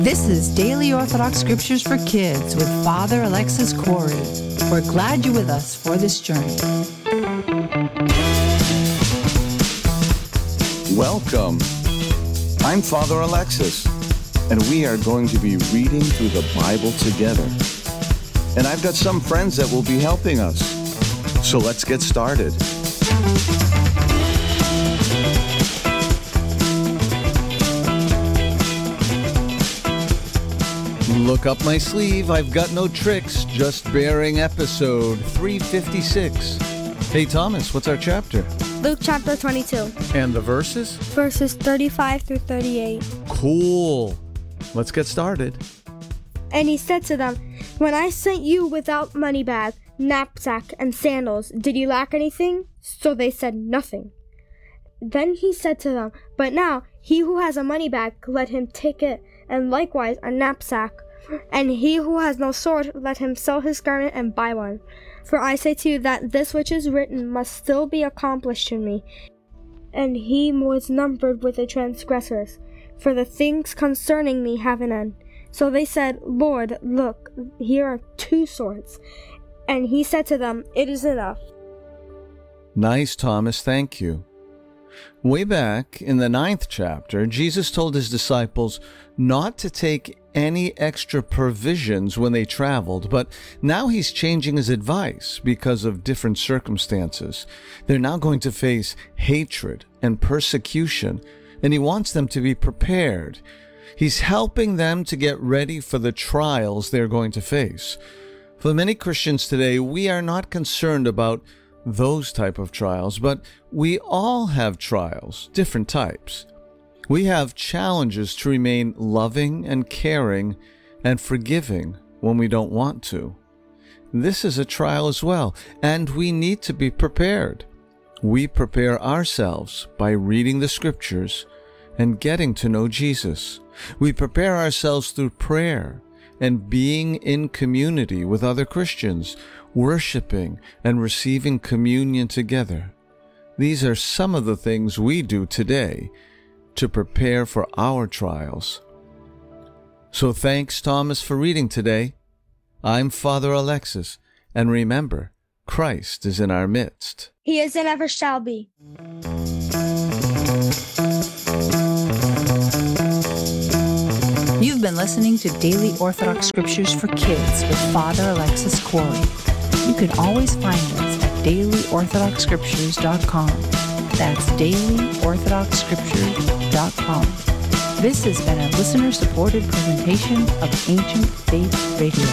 This is Daily Orthodox Scriptures for Kids with Father Alexis Corey. We're glad you're with us for this journey. Welcome. I'm Father Alexis, and we are going to be reading through the Bible together. And I've got some friends that will be helping us. So let's get started. Look up my sleeve. I've got no tricks, just bearing episode 356. Hey, Thomas, what's our chapter? Luke chapter 22. And the verses? Verses 35 through 38. Cool. Let's get started. And he said to them, "When I sent you without money bag, knapsack, and sandals, did you lack anything?" So they said, "Nothing." Then he said to them, "But now, he who has a money bag, let him take it, and likewise a knapsack. And he who has no sword, let him sell his garment and buy one. For I say to you that this which is written must still be accomplished in me." And he was numbered with the transgressors, for the things concerning me have an end. So they said, "Lord, look, here are 2 swords." And he said to them, "It is enough." Nice, Thomas. Thank you. Way back in the 9th chapter, Jesus told his disciples not to take any extra provisions when they traveled, but now he's changing his advice because of different circumstances. They're now going to face hatred and persecution, and he wants them to be prepared. He's helping them to get ready for the trials they're going to face. For many Christians today, we are not concerned about those type of trials, but we all have trials, different types. We have challenges to remain loving and caring and forgiving when we don't want to. This is a trial as well, and we need to be prepared. We prepare ourselves by reading the scriptures and getting to know Jesus. We prepare ourselves through prayer and being in community with other Christians, worshiping and receiving communion together. These are some of the things we do today to prepare for our trials. So thanks, Thomas, for reading today. I'm Father Alexis, and remember, Christ is in our midst. He is and ever shall be. You've been listening to Daily Orthodox Scriptures for Kids with Father Alexis Corey. You can always find us at dailyorthodoxscriptures.com. That's dailyorthodoxscriptures.com. This has been a listener-supported presentation of Ancient Faith Radio.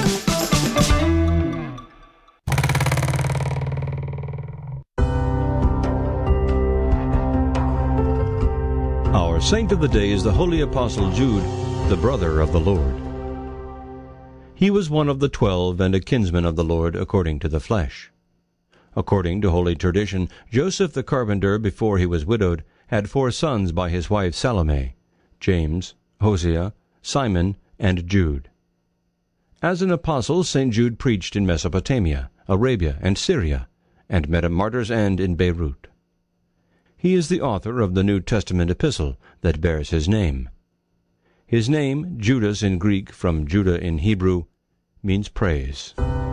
Our saint of the day is the Holy Apostle Jude, the brother of the Lord. He was one of the 12 and a kinsman of the Lord according to the flesh. According to holy tradition, Joseph the carpenter, before he was widowed, had 4 sons by his wife Salome: James, Hosea, Simon, and Jude. As an apostle, St. Jude preached in Mesopotamia, Arabia, and Syria, and met a martyr's end in Beirut. He is the author of the New Testament epistle that bears his name. His name, Judas in Greek from Judah in Hebrew, means praise.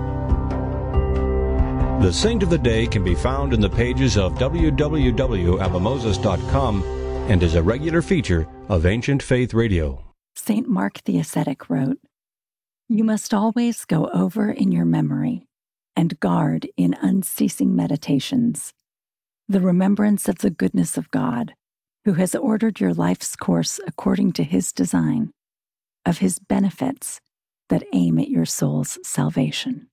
The Saint of the Day can be found in the pages of www.abamoses.com and is a regular feature of Ancient Faith Radio. St. Mark the Ascetic wrote, "You must always go over in your memory and guard in unceasing meditations the remembrance of the goodness of God, who has ordered your life's course according to his design, of his benefits that aim at your soul's salvation."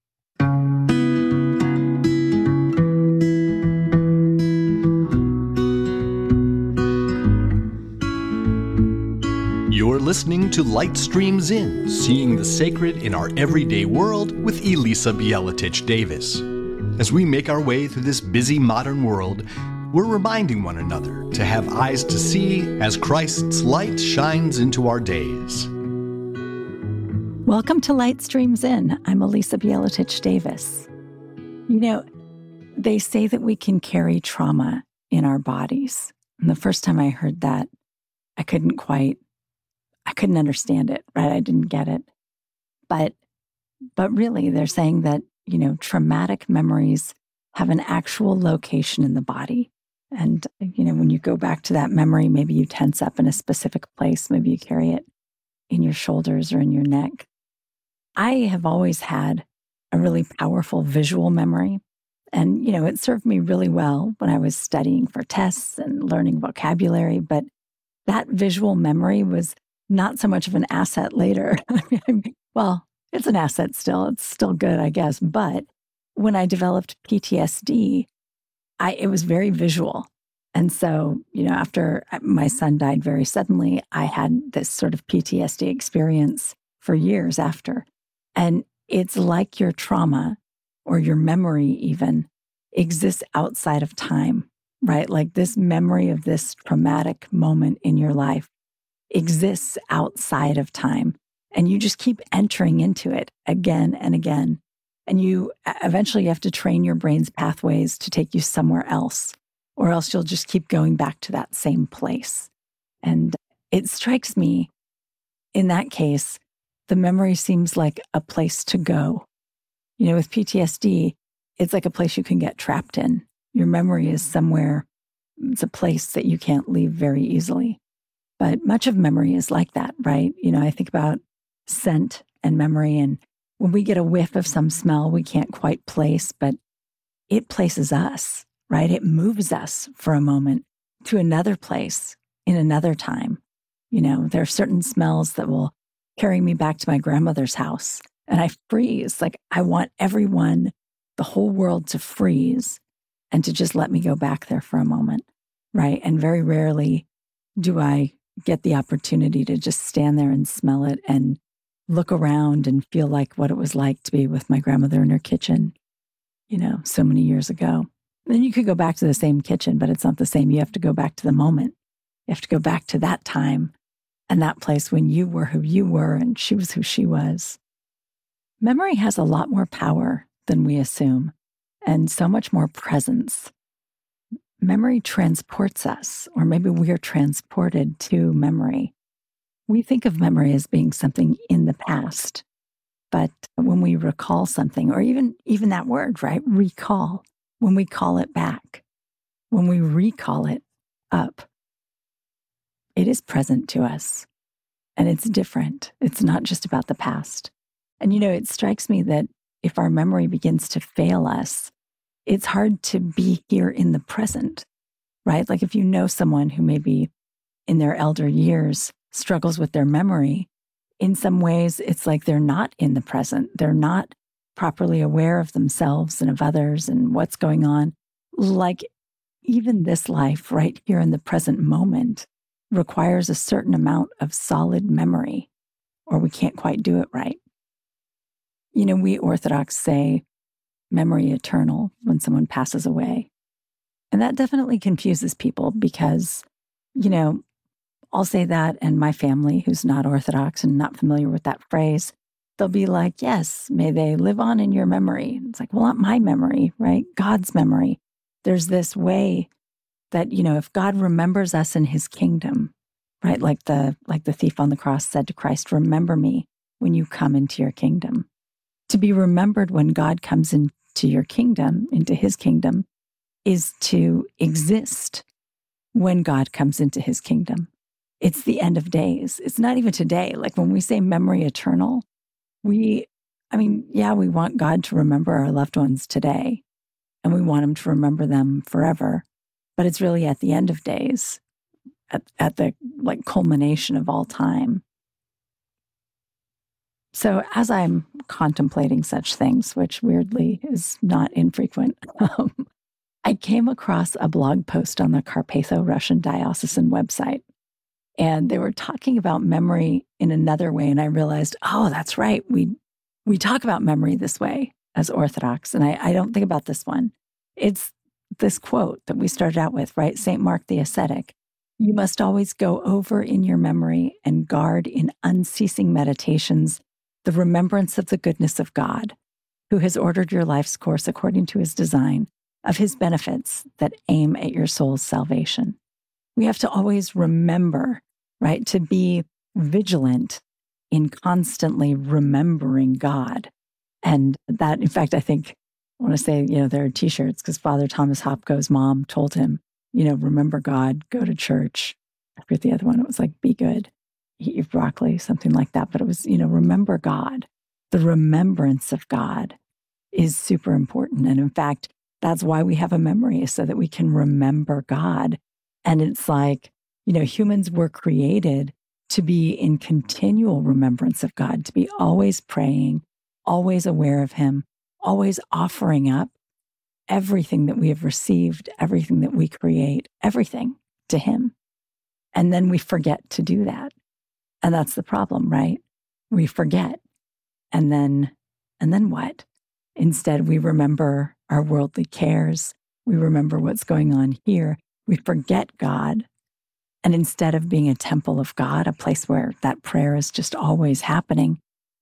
You're listening to Light Streams In, seeing the sacred in our everyday world with Elisa Bielatich Davis. As we make our way through this busy modern world, we're reminding one another to have eyes to see as Christ's light shines into our days. Welcome to Light Streams In. I'm Elisa Bielatich Davis. You know, they say that we can carry trauma in our bodies. And the first time I heard that, I couldn't quite I couldn't understand it, right? I didn't get it. But really, they're saying that, traumatic memories have an actual location in the body. And, when you go back to that memory, maybe you tense up in a specific place. Maybe you carry it in your shoulders or in your neck. I have always had a really powerful visual memory. And, it served me really well when I was studying for tests and learning vocabulary. But that visual memory was not so much of an asset later. Well, it's an asset still. It's still good, I guess. But when I developed PTSD, it was very visual. And so, after my son died very suddenly, I had this sort of PTSD experience for years after. And it's like your trauma or your memory even exists outside of time, right? Like this memory of this traumatic moment in your life exists outside of time. And you just keep entering into it again and again. And you eventually have to train your brain's pathways to take you somewhere else, or else you'll just keep going back to that same place. And it strikes me, in that case, the memory seems like a place to go. With PTSD, it's like a place you can get trapped in. Your memory is somewhere, it's a place that you can't leave very easily. But much of memory is like that, right? I think about scent and memory, and when we get a whiff of some smell we can't quite place, but it places us, right? It moves us for a moment to another place in another time. There are certain smells that will carry me back to my grandmother's house, and I freeze. Like I want everyone, the whole world to freeze and to just let me go back there for a moment, right? And very rarely do I get the opportunity to just stand there and smell it and look around and feel like what it was like to be with my grandmother in her kitchen, so many years ago. Then you could go back to the same kitchen, but it's not the same. You have to go back to the moment. You have to go back to that time and that place when you were who you were and she was who she was. Memory has a lot more power than we assume, and so much more presence. Memory transports us, or maybe we are transported to memory. We think of memory as being something in the past, but when we recall something, or even that word, right? Recall, when we call it back, when we recall it up, it is present to us, and it's different. It's not just about the past. And it strikes me that if our memory begins to fail us, it's hard to be here in the present, right? Like if you know someone who maybe in their elder years struggles with their memory, in some ways it's like they're not in the present. They're not properly aware of themselves and of others and what's going on. Like even this life right here in the present moment requires a certain amount of solid memory, or we can't quite do it right. We Orthodox say memory eternal when someone passes away. And that definitely confuses people because, I'll say that, and my family, who's not Orthodox and not familiar with that phrase, they'll be like, yes, may they live on in your memory. It's like, well, not my memory, right? God's memory. There's this way that, if God remembers us in his kingdom, right? Like the thief on the cross said to Christ, remember me when you come into your kingdom. To be remembered when God comes into your kingdom, into his kingdom, is to exist when God comes into his kingdom. It's the end of days. It's not even today. Like when we say memory eternal, we want God to remember our loved ones today, and we want him to remember them forever. But it's really at the end of days, at the culmination of all time. So as I'm contemplating such things, which weirdly is not infrequent, I came across a blog post on the Carpatho-Russian Diocesan website. And they were talking about memory in another way. And I realized, oh, that's right. We talk about memory this way as Orthodox. And I don't think about this one. It's this quote that we started out with, right? St. Mark the Ascetic. You must always go over in your memory and guard in unceasing meditations the remembrance of the goodness of God, who has ordered your life's course according to his design, of his benefits that aim at your soul's salvation. We have to always remember, right, to be vigilant in constantly remembering God. And that, in fact, I want to say, there are t-shirts because Father Thomas Hopko's mom told him, remember God, go to church. I forget the other one. It was like, be good, eat your broccoli, something like that. But it was, remember God. The remembrance of God is super important. And in fact, that's why we have a memory, is so that we can remember God. And it's like, humans were created to be in continual remembrance of God, to be always praying, always aware of Him, always offering up everything that we have received, everything that we create, everything to Him. And then we forget to do that. And that's the problem, right? We forget. And then what? Instead, we remember our worldly cares. We remember what's going on here. We forget God. And instead of being a temple of God, a place where that prayer is just always happening,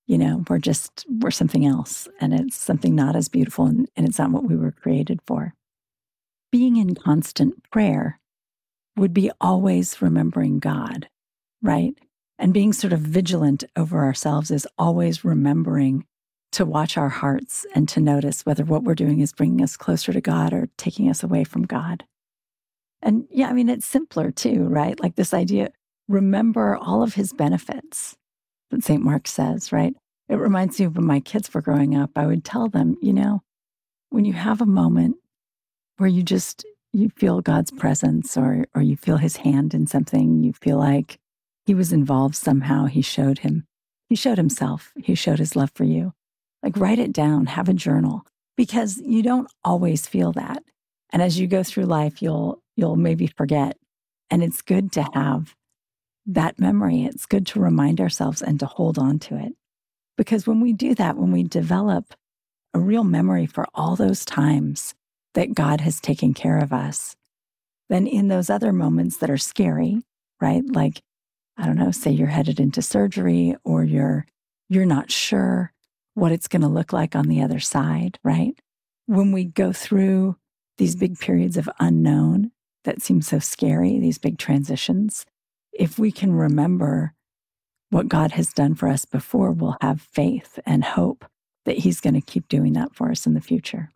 we're something else. And it's something not as beautiful, and it's not what we were created for. Being in constant prayer would be always remembering God, right? And being sort of vigilant over ourselves is always remembering to watch our hearts and to notice whether what we're doing is bringing us closer to God or taking us away from God. And it's simpler too, right? Like this idea, remember all of His benefits that St. Mark says, right? It reminds me of when my kids were growing up, I would tell them, when you have a moment where you feel God's presence or you feel His hand in something, you feel like He was involved somehow, He showed Himself, He showed His love for you. Like write it down, have a journal, because you don't always feel that. And as you go through life, you'll maybe forget. And it's good to have that memory. It's good to remind ourselves and to hold on to it. Because when we do that, when we develop a real memory for all those times that God has taken care of us, then in those other moments that are scary, right? Like, I don't know, say you're headed into surgery or you're not sure what it's going to look like on the other side, right? When we go through these big periods of unknown that seem so scary, these big transitions, if we can remember what God has done for us before, we'll have faith and hope that He's going to keep doing that for us in the future.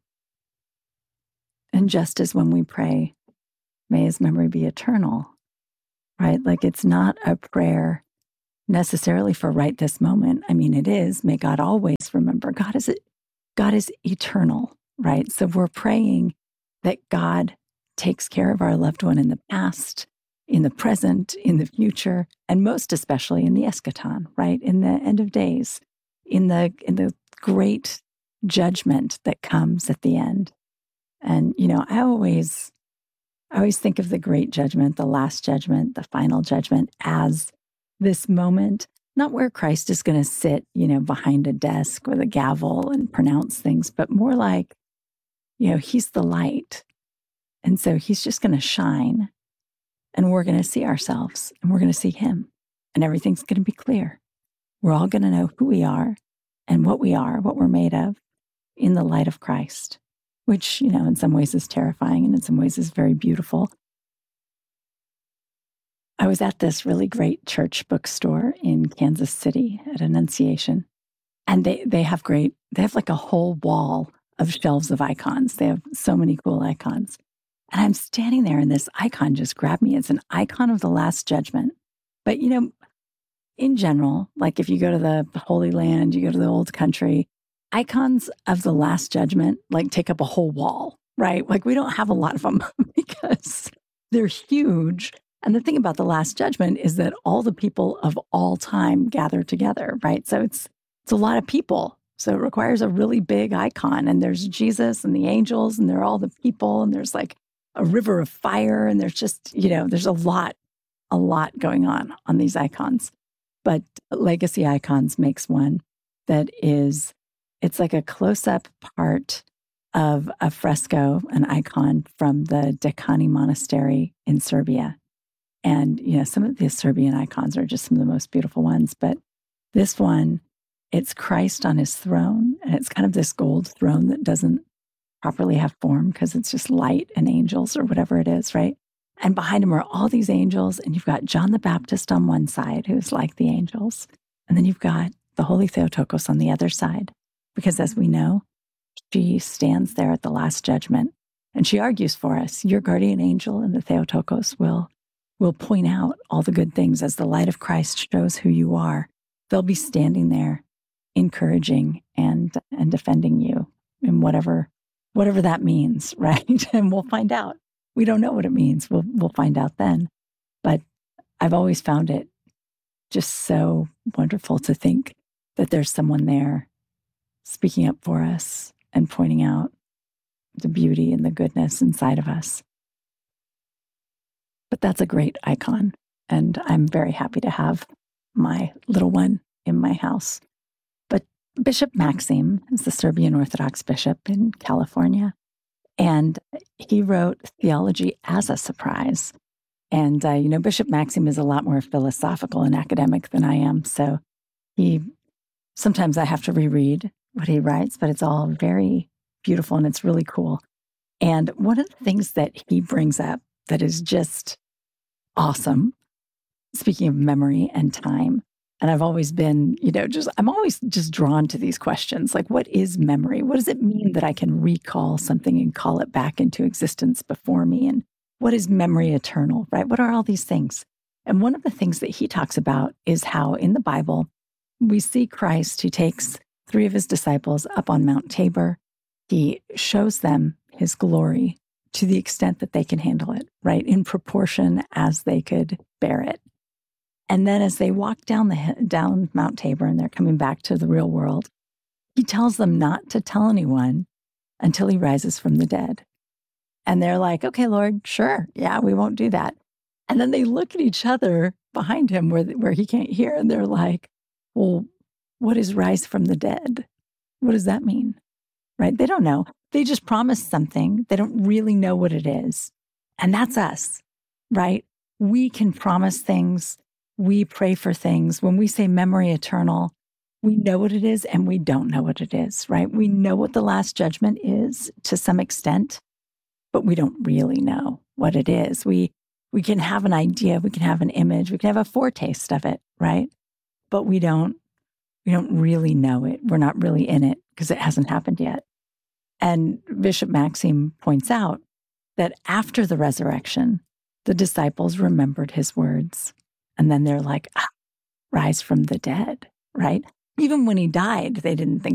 And just as when we pray, may His memory be eternal, right? Like it's not a prayer necessarily for right this moment. It is, may God always remember. God is eternal, right? So we're praying that God takes care of our loved one in the past, in the present, in the future, and most especially in the eschaton, right? In the end of days, in the great judgment that comes at the end. And, I always think of the great judgment, the last judgment, the final judgment as this moment, not where Christ is going to sit, behind a desk with a gavel and pronounce things, but more like, He's the light. And so He's just going to shine, and we're going to see ourselves, and we're going to see Him, and everything's going to be clear. We're all going to know who we are and what we are, what we're made of in the light of Christ, which, in some ways is terrifying and in some ways is very beautiful. I was at this really great church bookstore in Kansas City at Annunciation, and they have like a whole wall of shelves of icons. They have so many cool icons. And I'm standing there and this icon just grabbed me. It's an icon of the Last Judgment. But, in general, like if you go to the Holy Land, you go to the Old Country, icons of the Last Judgment like take up a whole wall, right? Like we don't have a lot of them because they're huge. And the thing about the Last Judgment is that all the people of all time gather together, right? So it's a lot of people. So it requires a really big icon. And there's Jesus and the angels, and there are all the people, and there's like a river of fire, and there's just, there's a lot going on these icons. But Legacy Icons makes one that it's like a close-up part of a fresco, an icon from the Dekani Monastery in Serbia. And, some of the Serbian icons are just some of the most beautiful ones. But this one, it's Christ on His throne, and it's kind of this gold throne that doesn't properly have form because it's just light and angels or whatever it is, right? And behind him are all these angels. And you've got John the Baptist on one side, who's like the angels. And then you've got the Holy Theotokos on the other side. Because as we know, she stands there at the last judgment. And she argues for us. Your guardian angel and the Theotokos will point out all the good things as the light of Christ shows who you are. They'll be standing there, encouraging and defending you in whatever that means, right? And we'll find out. We don't know what it means. We'll find out then. But I've always found it just so wonderful to think that there's someone there speaking up for us and pointing out the beauty and the goodness inside of us. But that's a great icon. And I'm very happy to have my little one in my house. But Bishop Maxim is the Serbian Orthodox bishop in California. And he wrote Theology as a Surprise. And, Bishop Maxim is a lot more philosophical and academic than I am. So sometimes I have to reread what he writes, but it's all very beautiful and it's really cool. And one of the things that he brings up that is just awesome, speaking of memory and time, and I've always been, I'm always just drawn to these questions. Like, what is memory? What does it mean that I can recall something and call it back into existence before me? And what is memory eternal, right? What are all these things? And one of the things that he talks about is how in the Bible, we see Christ who takes 3 of his disciples up on Mount Tabor. He shows them his glory to the extent that they can handle it, right? In proportion as they could bear it. And then as they walk down Mount Tabor and they're coming back to the real world, he tells them not to tell anyone until he rises from the dead. And they're like, okay, Lord, sure. Yeah, we won't do that. And then they look at each other behind him where he can't hear. And they're like, well, what is rise from the dead? What does that mean? Right? They don't know. They just promised something. They don't really know what it is. And that's us, right? We can promise things. We pray for things. When we say memory eternal, we know what it is and we don't know what it is, right? We know what the last judgment is to some extent, but we don't really know what it is. We can have an idea, we can have an image, we can have a foretaste of it, right? But we don't really know it. We're not really in it because it hasn't happened yet. And Bishop Maxim points out that after the resurrection, the disciples remembered his words. And then they're like, rise from the dead, right? Even when he died, they didn't think